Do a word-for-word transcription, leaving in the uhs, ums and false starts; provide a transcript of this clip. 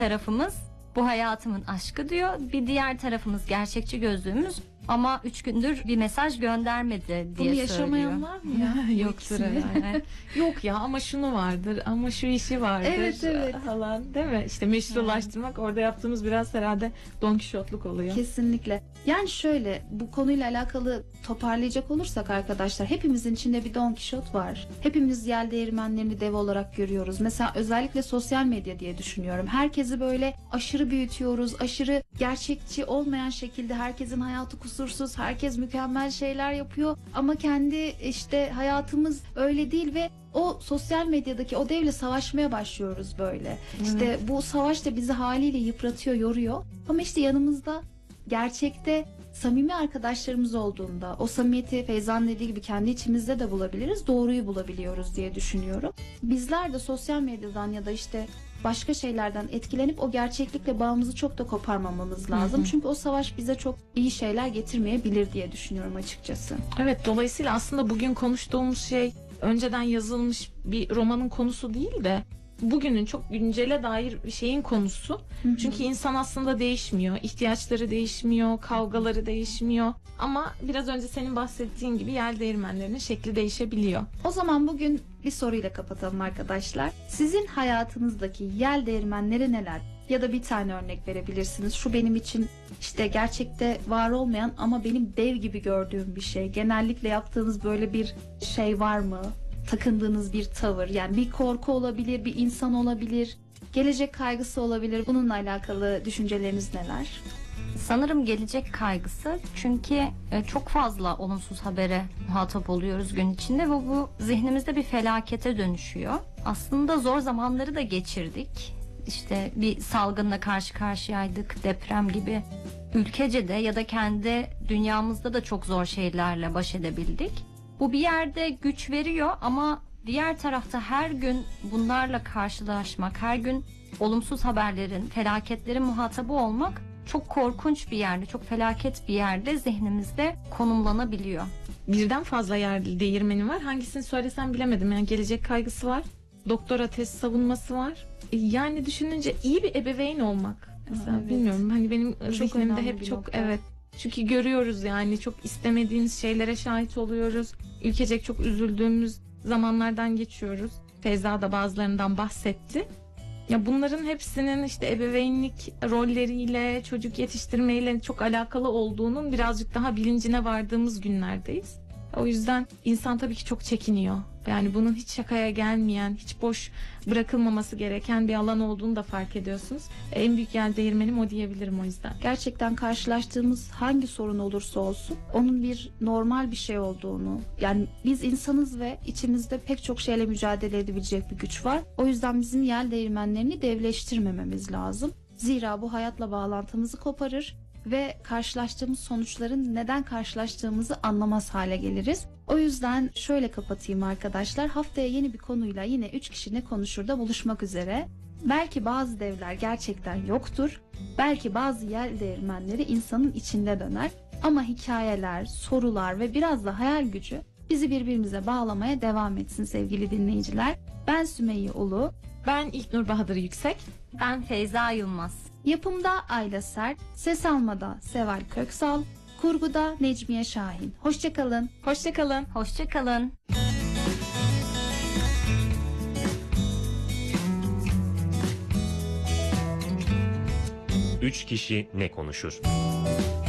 tarafımız bu hayatımın aşkı diyor. Bir diğer tarafımız gerçekçi gözlüğümüz ama üç gündür bir mesaj göndermedi diye Bunu söylüyor. yaşamayan var mı ya? Yoktur herhalde. Yok ya, ama şunu vardır, ama şu işi vardır. Evet, evet. Falan, değil mi? İşte meşrulaştırmak, orada yaptığımız biraz herhalde Don Kişotluk oluyor. Kesinlikle. Yani şöyle, bu konuyla alakalı toparlayacak olursak arkadaşlar, hepimizin içinde bir Don Kişot var. Hepimiz yel değirmenlerini dev olarak görüyoruz. Mesela özellikle sosyal medya diye düşünüyorum. Herkesi böyle aşırı büyütüyoruz. Aşırı gerçekçi olmayan şekilde herkesin hayatı kusursuz. Herkes mükemmel şeyler yapıyor. Ama kendi işte hayatımız öyle değil ve o sosyal medyadaki o devle savaşmaya başlıyoruz böyle. İşte bu savaş da bizi haliyle yıpratıyor, yoruyor. Ama işte yanımızda gerçekte samimi arkadaşlarımız olduğunda o samimiyeti Feyza'nın dediği gibi kendi içimizde de bulabiliriz, doğruyu bulabiliyoruz diye düşünüyorum. Bizler de sosyal medyadan ya da işte başka şeylerden etkilenip o gerçeklikle bağımızı çok da koparmamamız lazım. Hı hı. Çünkü o savaş bize çok iyi şeyler getirmeyebilir diye düşünüyorum açıkçası. Evet, dolayısıyla aslında bugün konuştuğumuz şey önceden yazılmış bir romanın konusu değil de bugünün çok güncele dair bir şeyin konusu. Hı hı. Çünkü insan aslında değişmiyor. İhtiyaçları değişmiyor, kavgaları değişmiyor. Ama biraz önce senin bahsettiğin gibi yel değirmenlerinin şekli değişebiliyor. O zaman bugün bir soruyla kapatalım arkadaşlar. Sizin hayatınızdaki yel değirmenleri neler? Ya da bir tane örnek verebilirsiniz. Şu benim için işte gerçekte var olmayan ama benim dev gibi gördüğüm bir şey. Genellikle yaptığınız böyle bir şey var mı? Takındığınız bir tavır, yani bir korku olabilir, bir insan olabilir, gelecek kaygısı olabilir. Bununla alakalı düşünceleriniz neler? Sanırım gelecek kaygısı, çünkü e, çok fazla olumsuz habere muhatap oluyoruz gün içinde ve bu zihnimizde bir felakete dönüşüyor. Aslında zor zamanları da geçirdik. İşte bir salgınla karşı karşıyaydık, deprem gibi. Ülkece de ya da kendi dünyamızda da çok zor şeylerle baş edebildik. Bu bir yerde güç veriyor ama diğer tarafta her gün bunlarla karşılaşmak, her gün olumsuz haberlerin, felaketlerin muhatabı olmak çok korkunç bir yerde, çok felaket bir yerde zihnimizde konumlanabiliyor. Birden fazla yer değirmeni var. Hangisini söylesem bilemedim. Yani gelecek kaygısı var, doktora tez savunması var. Yani düşününce iyi bir ebeveyn olmak. Mesela evet. Bilmiyorum. Hani benim Çok zihnimde hep bir çok nokta. evet. Çünkü görüyoruz, yani çok istemediğimiz şeylere şahit oluyoruz. Ülkecek çok üzüldüğümüz zamanlardan geçiyoruz. Feyza da bazılarından bahsetti. Ya bunların hepsinin işte ebeveynlik rolleriyle, çocuk yetiştirmeyle çok alakalı olduğunun birazcık daha bilincine vardığımız günlerdeyiz. O yüzden insan tabii ki çok çekiniyor. Yani bunun hiç şakaya gelmeyen, hiç boş bırakılmaması gereken bir alan olduğunu da fark ediyorsunuz. En büyük yel değirmenim o diyebilirim o yüzden. Gerçekten karşılaştığımız hangi sorun olursa olsun onun bir normal bir şey olduğunu, yani biz insanız ve içimizde pek çok şeyle mücadele edebilecek bir güç var. O yüzden bizim yel değirmenlerini devleştirmememiz lazım. Zira bu hayatla bağlantımızı koparır ve karşılaştığımız sonuçların neden karşılaştığımızı anlamaz hale geliriz. O yüzden şöyle kapatayım arkadaşlar. Haftaya yeni bir konuyla yine üç kişi ne konuşur da buluşmak üzere. Belki bazı devler gerçekten yoktur. Belki bazı yel değirmenleri insanın içinde döner. Ama hikayeler, sorular ve biraz da hayal gücü bizi birbirimize bağlamaya devam etsin sevgili dinleyiciler. Ben Sümeyye Ulu. Ben İlknur Bahadır Yüksek. Ben Feyza Yılmaz. Yapımda Ayla Sert, ses almada Seval Köksal, kurguda Necmiye Şahin. Hoşçakalın. Hoşçakalın. Hoşçakalın. Üç kişi ne konuşur?